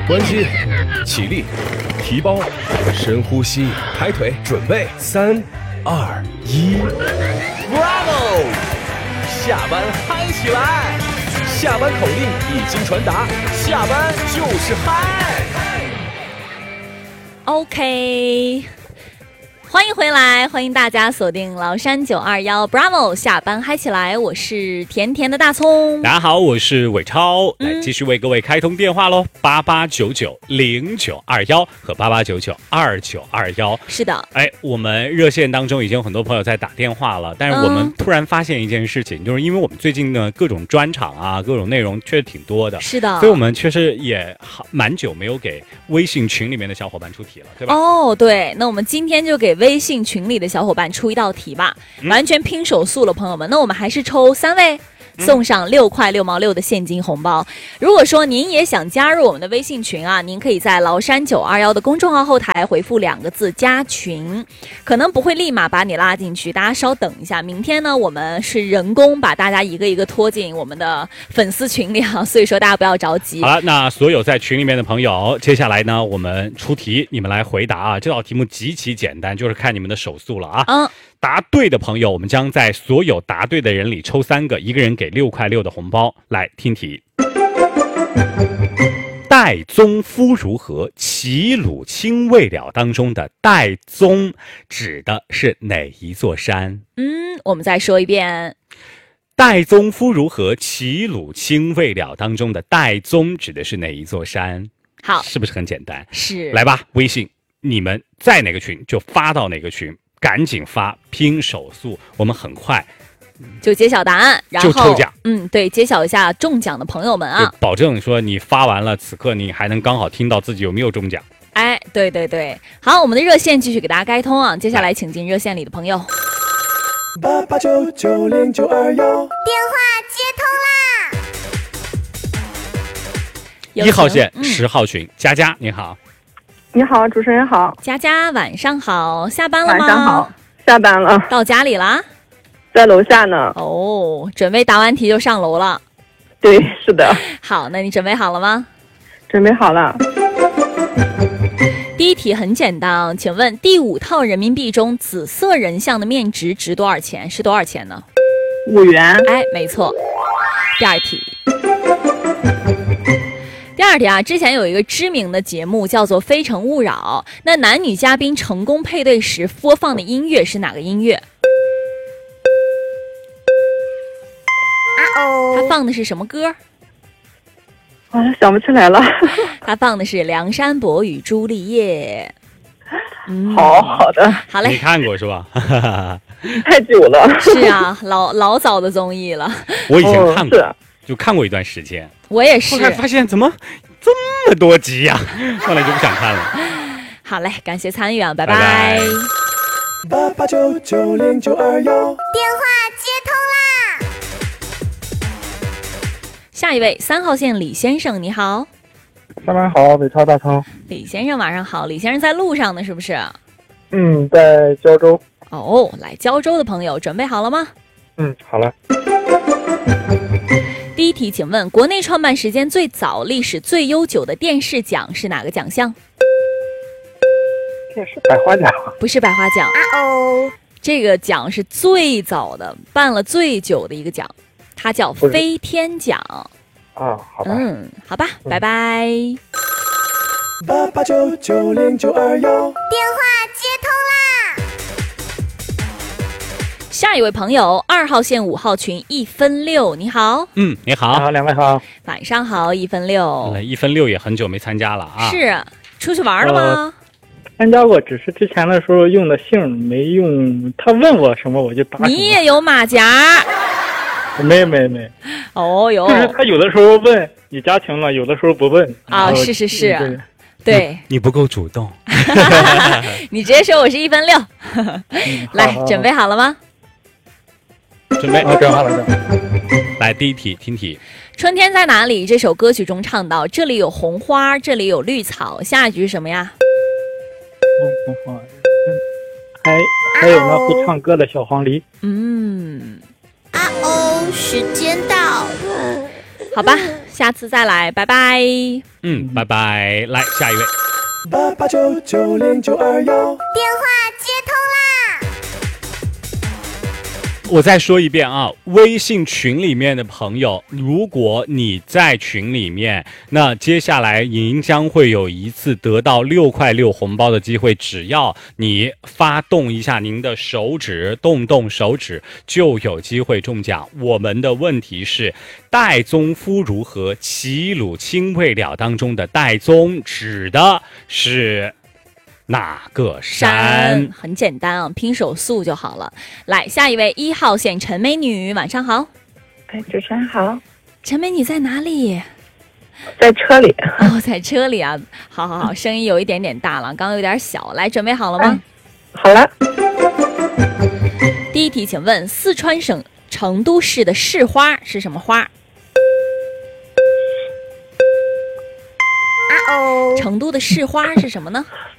关机，起立，提包，深呼吸，抬腿，准备，3、2、1 ，Bravo！ 下班嗨起来！下班口令已经传达，下班就是嗨。 OK。欢迎回来，欢迎大家锁定崂山921 Bravo 下班嗨起来，我是甜甜的大葱。 大家好，我是伟超，来继续为各位开通电话喽，88990921和88992921。 是的， 我们热线当中已经有很多朋友在打电话了，但是我们突然发现一件事情，就是因为我们最近呢各种专场啊，各种内容确实挺多的， 是的， 所以我们确实也蛮久没有给微信群里面的小伙伴出题了，对吧？ 哦，对，那我们今天就给微信群里的小伙伴出一道题吧，完全拼手速了，朋友们。那我们还是抽3位，送上6块6毛6的现金红包。如果说您也想加入我们的微信群啊，您可以在崂山921的公众号后台回复2个字加群，可能不会立马把你拉进去，大家稍等一下。明天呢，我们是人工把大家一个一个拖进我们的粉丝群里啊，所以说大家不要着急。 好了，那所有在群里面的朋友，接下来呢，我们出题，你们来回答啊。这道题目极其简单，就是看你们的手速了啊。答对的朋友，我们将在所有答对的人里抽3个，一个人给6块6的红包。来听题：岱宗夫如何？齐鲁青未了当中的岱宗指的是哪一座山？ 我们再说一遍。 岱宗夫如何？齐鲁青未了当中的岱宗指的是哪一座山？ 好， 是不是很简单？ 是。 来吧，微信你们在哪个群就发到哪个群，赶紧发，拼手速，我们很快就揭晓答案，然后就抽奖。 对，揭晓一下中奖的朋友们啊， 保证说你发完了，此刻你还能刚好听到自己有没有中奖。 对对对，好，我们的热线继续给大家开通啊，接下来请进热线里的朋友。 88990921，电话接通啦 ！1号线10号群，佳佳你好。 你好，主持人好。 佳佳晚上好，下班了吗？ 晚上好，下班了。 到家里啦？ 在楼下呢。 哦，准备答完题就上楼了。 对，是的。 好，那你准备好了吗？ 准备好了。 第一题很简单，请问第5套人民币中紫色人像的面值值多少钱？是多少钱呢 ？5元。 没错。第二题。第二题啊，之前有一个知名的节目叫做《非诚勿扰》，那男女嘉宾成功配对时播放的音乐是哪个音乐？他放的是什么歌？ 想不起来了。 他放的是《梁山伯与朱丽叶》。 好的， 好嘞。 你看过是吧？ 太久了。 是啊，老早的综艺了。 我以前看过，就看过一段时间。 我也是。 后来发现怎么这么多集呀，后来就不想看了。 好嘞，感谢参与啊，拜拜。 88990921，电话接通啦！ 下一位3号线李先生，你好。 下班好，伟超大葱。 李先生晚上好，李先生在路上呢，是不是？ 在胶州。 来胶州的朋友准备好了吗？ 好了。 第一题，请问国内创办时间最早、历史最悠久的电视奖是哪个奖项？ 电视百花奖。 不是百花奖。这个奖是最早的，办了最久的一个奖，它叫飞天奖。 好吧。 好吧，拜拜。 88990921，电话接通啦！ 下一位朋友2号线5号群1分6，你好。 你好。 两位好。 晚上好，1分6。 1分6也很久没参加了啊。 是，出去玩了吗？ 参加过，只是之前的时候用的姓没用，他问我什么我就答什么。 你也有马甲？ 没。就是他有的时候问你加群了，有的时候不问。 是。对， 你不够主动。 你直接说我是1分6。来，准备好了吗？ 准备。 准备好了。 来，第一题，听题。 春天在哪里？这首歌曲中唱到，这里有红花，这里有绿草。下一句是什么呀？ 红花。还有那会唱歌的小黄鹂。 时间到。 好吧，下次再来，拜拜。 拜拜。来下一位 ，88990921，电话接通啦。 我再说一遍啊，微信群里面的朋友，如果你在群里面，那接下来您将会有一次得到6块6红包的机会，只要你发动一下您的手指，动手指就有机会中奖。我们的问题是岱宗夫如何？齐鲁青未了当中的岱宗指的是哪个山？ 很简单啊，拼手速就好了。来，下一位1号线陈美女，晚上好。 主持人好。 陈美女在哪里？ 在车里。 在车里啊。好，声音有一点点大了，刚刚有点小。来，准备好了吗？ 好了。 第一题，请问四川省成都市的市花是什么花？成都的市花是什么呢？